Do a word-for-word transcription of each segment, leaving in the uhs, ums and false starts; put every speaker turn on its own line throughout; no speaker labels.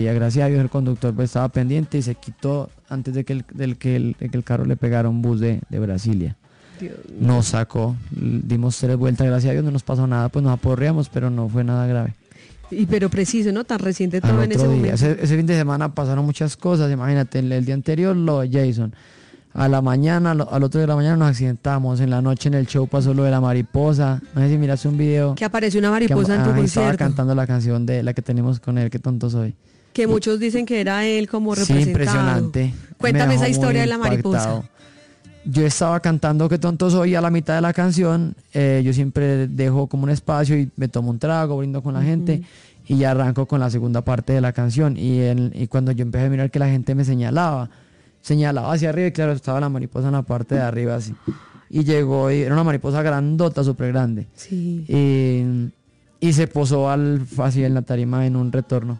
Gracias a Dios el conductor pues estaba pendiente y se quitó antes de que el, del que el, de que el carro le pegara un bus de, de Brasilia. Dios nos sacó, dimos tres vueltas, gracias a Dios no nos pasó nada, pues nos aporreamos, pero no fue nada grave.
Y pero preciso, ¿no? Tan reciente todo
Al
en
otro
ese
día,
momento.
Ese, ese fin de semana pasaron muchas cosas, imagínate, el, el día anterior lo de Jason, a la mañana, lo, al otro día de la mañana nos accidentamos, en la noche en el show pasó lo de la mariposa, no sé si miraste un video.
Que apareció una mariposa
que,
en tu
ah,
concierto.
Estaba cantando la canción de la que tenemos con él, Qué tonto soy.
Que muchos dicen que era él como representado.
Sí, impresionante.
Cuéntame esa historia de la mariposa.
Yo estaba cantando Qué tonto soy a la mitad de la canción, eh, yo siempre dejo como un espacio y me tomo un trago, brindo con la uh-huh. gente y ya arranco con la segunda parte de la canción y, el, y cuando yo empecé a mirar que la gente me señalaba, señalaba hacia arriba y claro, estaba la mariposa en la parte de arriba así. Y llegó, y era una mariposa grandota, súper grande.
Sí.
Y, y se posó al, así en la tarima en un retorno.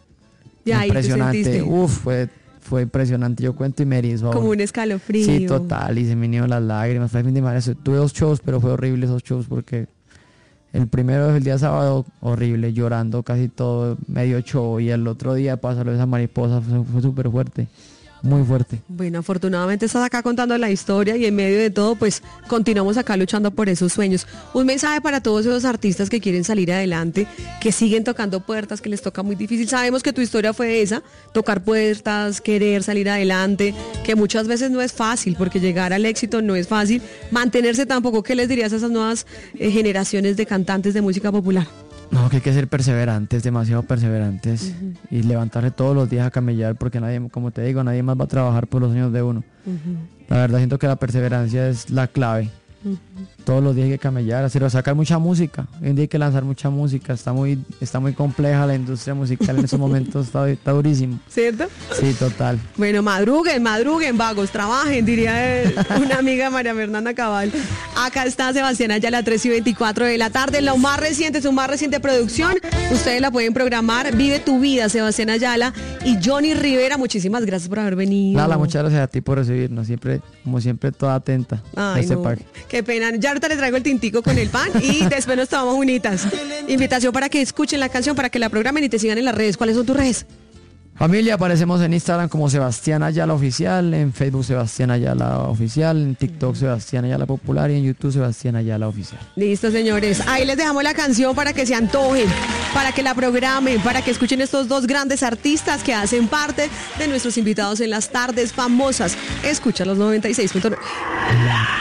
Ya,
impresionante, uf, fue, fue impresionante, yo cuento y me erizó.
Como un escalofrío.
Sí, total, y se me vinieron las lágrimas, fue el fin de semana, tuve dos shows, pero fue horrible esos shows porque el primero el día sábado, horrible, llorando casi todo, medio show, y el otro día pasó lo de esa mariposa, fue, fue súper fuerte. Muy fuerte.
Bueno, afortunadamente estás acá contando la historia y en medio de todo, pues continuamos acá luchando por esos sueños. Un mensaje para todos esos artistas que quieren salir adelante, que siguen tocando puertas, que les toca muy difícil. Sabemos que tu historia fue esa, tocar puertas, querer salir adelante, que muchas veces no es fácil, porque llegar al éxito no es fácil. Mantenerse tampoco, ¿qué les dirías a esas nuevas eh, generaciones de cantantes de música popular?
No, que hay que ser perseverantes, demasiado perseverantes uh-huh. y levantarse todos los días a camellar porque nadie, como te digo, nadie más va a trabajar por los sueños de uno. Uh-huh. La verdad siento que la perseverancia es la clave. Uh-huh. Todos los días hay que camellar, hacer, sacar mucha música. Hoy en día hay que lanzar mucha música. Está muy, está muy compleja la industria musical en estos momentos, está, está durísimo.
¿Cierto?
Sí, total.
Bueno, madruguen, madruguen, vagos, trabajen, diría una amiga María Fernanda Cabal. Acá está Sebastián Ayala, a tres y veinticuatro de la tarde. Lo más reciente, su más reciente producción. Ustedes la pueden programar. Vive tu vida, Sebastián Ayala y Johnny Rivera. Muchísimas gracias por haber venido.
Nada, muchas gracias a ti por recibirnos. Siempre, como siempre, toda atenta.
Ay, este no. Pack. Qué pena. Ya ahorita les traigo el tintico con el pan y después nos tomamos unitas. Invitación para que escuchen la canción, para que la programen y te sigan en las redes. ¿Cuáles son tus redes?
Familia, aparecemos en Instagram como Sebastián Ayala Oficial, en Facebook Sebastián Ayala Oficial, en TikTok Sebastián Ayala Popular y en YouTube Sebastián Ayala Oficial.
Listo, señores. Ahí les dejamos la canción para que se antojen, para que la programen, para que escuchen estos dos grandes artistas que hacen parte de nuestros invitados en las tardes famosas. Escucha los noventa y seis punto nueve.